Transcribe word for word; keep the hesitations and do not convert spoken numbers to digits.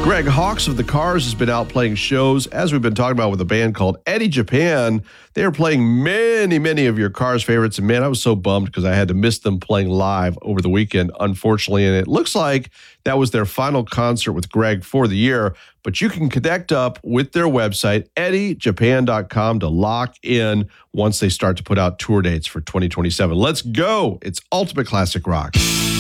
Greg Hawkes of the Cars has been out playing shows, as we've been talking about with a band called Eddie Japan. They are playing many, many of your Cars favorites. And man, I was so bummed because I had to miss them playing live over the weekend, unfortunately. And it looks like that was their final concert with Greg for the year. But you can connect up with their website, eddie japan dot com, to lock in once they start to put out tour dates for twenty twenty-seven. Let's go. It's Ultimate Classic Rock.